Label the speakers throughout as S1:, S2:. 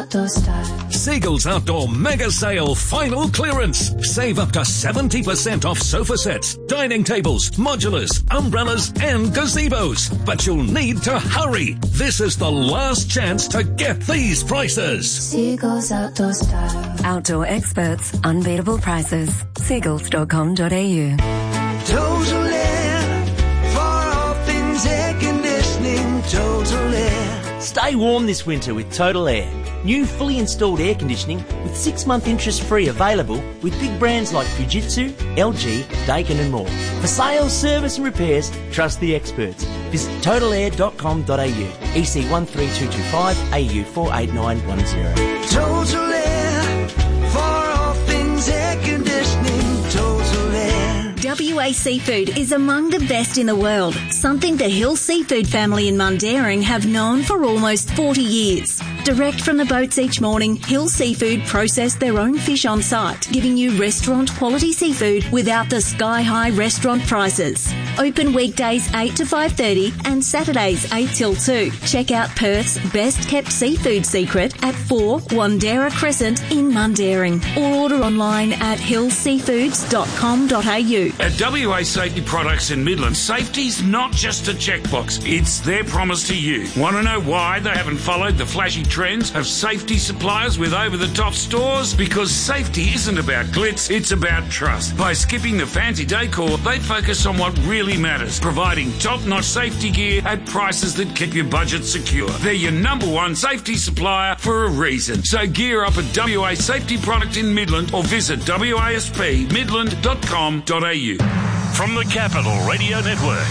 S1: Outdoor Style.
S2: Seagulls Outdoor Mega Sale Final Clearance. Save up to 70% off sofa sets, dining tables, modulars, umbrellas and gazebos. But you'll need to hurry. This is the last chance to get these prices.
S1: Seagulls Outdoor Style.
S3: Outdoor experts, unbeatable prices. Seagulls.com.au.
S4: Total Air, for all things air conditioning. Total Air.
S5: Stay warm this winter with Total Air. New fully installed air conditioning with 6-month interest-free available with big brands like Fujitsu, LG, Daikin and more. For sales, service and repairs, trust the experts. Visit totalair.com.au. EC 13225 AU 48910.
S4: Total Air, for all things air conditioning. Total Air.
S6: WA Seafood is among the best in the world, something the Hill Seafood family in Mundaring have known for almost 40 years. Direct from the boats each morning, Hill Seafood process their own fish on site, giving you restaurant quality seafood without the sky-high restaurant prices. Open weekdays 8 to 5:30 and Saturdays 8 till 2. Check out Perth's best-kept seafood secret at 4 Wandera Crescent in Mundaring, or order online at hillseafoods.com.au.
S7: At WA Safety Products in Midland, safety's not just a checkbox, it's their promise to you. Want to know why they haven't followed the flashy trends of safety suppliers with over-the-top stores? Because safety isn't about glitz, it's about trust. By skipping the fancy decor, they focus on what really matters, providing top-notch safety gear at prices that keep your budget secure. They're your number one safety supplier for a reason. So gear up at WA Safety Product in Midland or visit waspmidland.com.au.
S8: From the Capital Radio Network,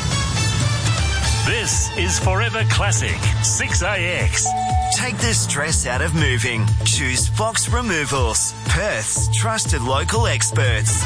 S8: this is Forever Classic 6AX.
S9: Take the stress out of moving. Choose Fox Removals, Perth's trusted local experts.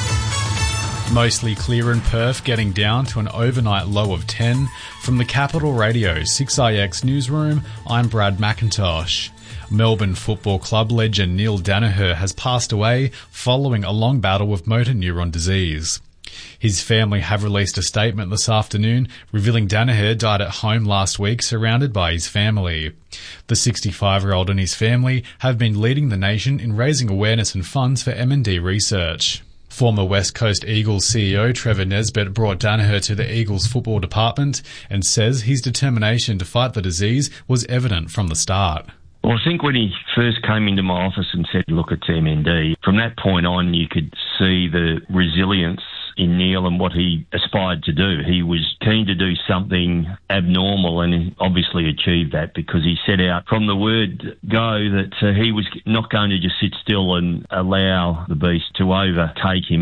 S10: Mostly clear in Perth, getting down to an overnight low of 10. From the Capital Radio 6IX newsroom, I'm Brad McIntosh. Melbourne Football Club legend Neil Daniher has passed away following a long battle with motor neuron disease. His family have released a statement this afternoon revealing Daniher died at home last week surrounded by his family. The 65-year-old and his family have been leading the nation in raising awareness and funds for M&D research. Former West Coast Eagles CEO Trevor Nesbitt brought Daniher to the Eagles football department and says his determination to fight the disease was evident from the start.
S11: Well, I think when he first came into my office and said, look at MND, from that point on you could see the resilience in Neil and what he aspired to do. He was keen to do something abnormal and he obviously achieved that because he set out from the word go that he was not going to just sit still and allow the beast to overtake him.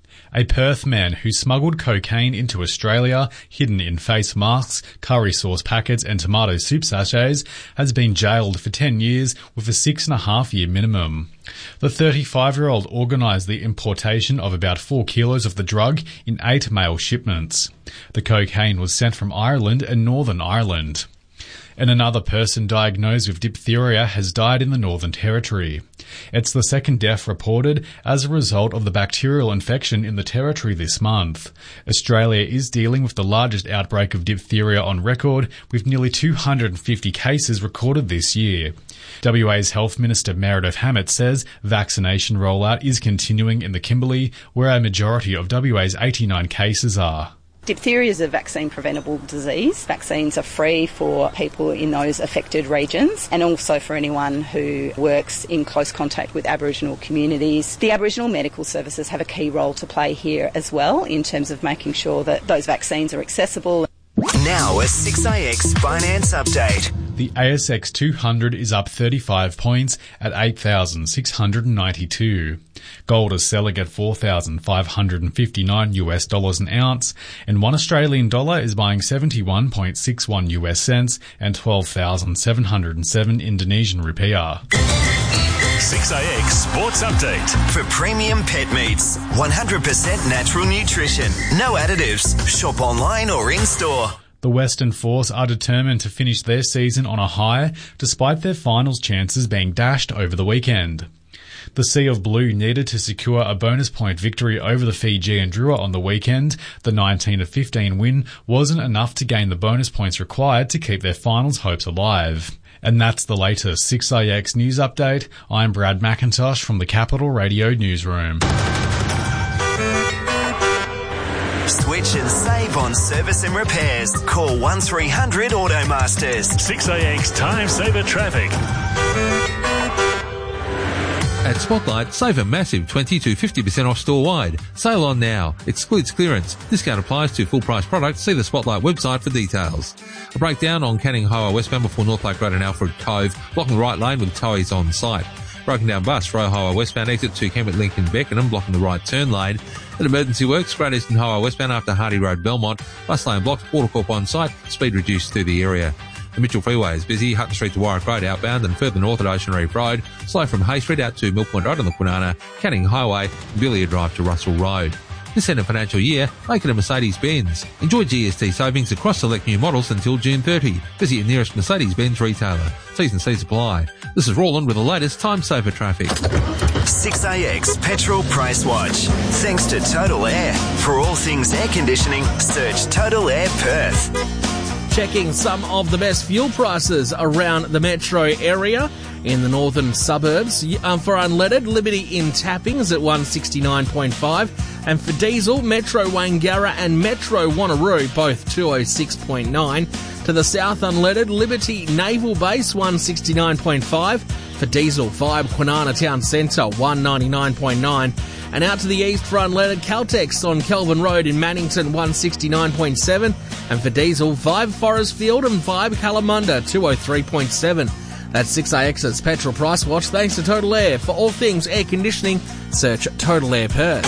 S10: A Perth man who smuggled cocaine into Australia, hidden in face masks, curry sauce packets and tomato soup sachets, has been jailed for 10 years with a 6.5-year minimum. The 35-year-old organised the importation of about 4 kilos of the drug in 8 mail shipments. The cocaine was sent from Ireland and Northern Ireland. And another person diagnosed with diphtheria has died in the Northern Territory. It's the second death reported as a result of the bacterial infection in the Territory this month. Australia is dealing with the largest outbreak of diphtheria on record, with nearly 250 cases recorded this year. WA's Health Minister Meredith Hammett says vaccination rollout is continuing in the Kimberley, where a majority of WA's 89 cases are.
S12: Diphtheria is a vaccine-preventable disease. Vaccines are free for people in those affected regions and also for anyone who works in close contact with Aboriginal communities. The Aboriginal medical services have a key role to play here as well in terms of making sure that those vaccines are accessible.
S9: Now a 6AX finance update.
S10: The ASX 200 is up 35 points at 8,692. Gold is selling at $4,559 an ounce, and $1 Australian dollar is buying 71.61 US cents and 12,707 Indonesian rupiah.
S8: 6AX Sports Update.
S9: For premium pet meats, 100% natural nutrition, no additives. Shop online or in-store.
S10: The Western Force are determined to finish their season on a high, despite their finals chances being dashed over the weekend. The Sea of Blue needed to secure a bonus point victory over the Fijian Drua on the weekend. The 19-15 win wasn't enough to gain the bonus points required to keep their finals hopes alive. And that's the latest 6AX news update. I'm Brad McIntosh from the Capital Radio Newsroom.
S9: Switch and save on service and repairs. Call 1300 Automasters.
S8: 6AX Time Saver Traffic.
S13: At Spotlight, save a massive 20 to 50% off store-wide. Sale on now. Excludes clearance. Discount applies to full-price products. See the Spotlight website for details. A breakdown on Canning Highway westbound before North Lake Road and Alfred Cove, blocking the right lane with towies on site. Broken down bus, Roe Highway westbound exit to Kembit Lincoln Beckenham, blocking the right turn lane. At Emergency Works, Great Eastern Highway westbound after Hardy Road Belmont, bus lane blocked, Watercorp on site, speed reduced through the area. The Mitchell Freeway is busy, Hutton Street to Warwick Road outbound and further north at Ocean Reef Road, slow from Hay Street out to Mill Point Road on the Kwinana, Canning Highway, and Billiard Drive to Russell Road. This end of financial year, make it a Mercedes-Benz. Enjoy GST savings across select new models until June 30. Visit your nearest Mercedes-Benz retailer. T's and C's apply. This is Roland with the latest time saver traffic.
S9: 6AX Petrol Price Watch. Thanks to Total Air. For all things air conditioning, search Total Air Perth.
S14: Checking some of the best fuel prices around the metro area in the northern suburbs. For unleaded, Liberty in Tappings at 169.5, and for diesel, Metro Wangara and Metro Wanneroo both 206.9. To the south, unleaded, Liberty Naval Base 169.5, for diesel, Vibe Kwinana Town Centre 199.9. And out to the east for unleaded, Caltex on Kelvin Road in Mannington 169.7, and for diesel, Vibe Forest Field and Vibe Kalamunda 203.7. That's 6AX's Petrol Price Watch, thanks to Total Air. For all things air conditioning, search Total Air Perth.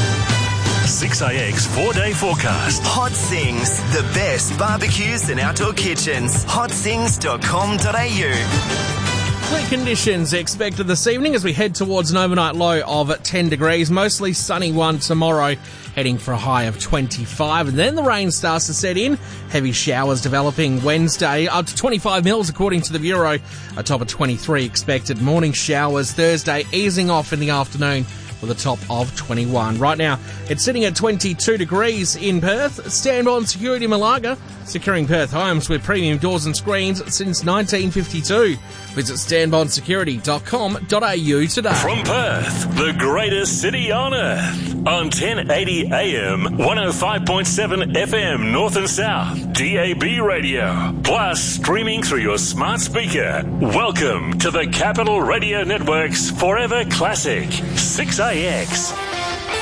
S8: 6AX 4-day forecast.
S9: Hot Things, the best barbecues and outdoor kitchens. hotthings.com.au.
S14: Clear conditions expected this evening as we head towards an overnight low of 10 degrees. Mostly sunny one tomorrow, heading for a high of 25. And then the rain starts to set in. Heavy showers developing Wednesday, up to 25 mils according to the Bureau. A top of 23 expected. Morning showers Thursday, easing off in the afternoon with a top of 21. Right now, it's sitting at 22 degrees in Perth. Stand-on Security Malaga, securing Perth homes with premium doors and screens since 1952. Visit standbondsecurity.com.au today.
S8: From Perth, the greatest city on earth. On 1080 AM, 105.7 FM North and South, DAB radio. Plus, streaming through your smart speaker. Welcome to the Capital Radio Network's Forever Classic, 6AX.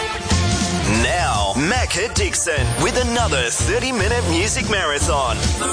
S9: Now, Macca Dixon with another 30-minute music marathon.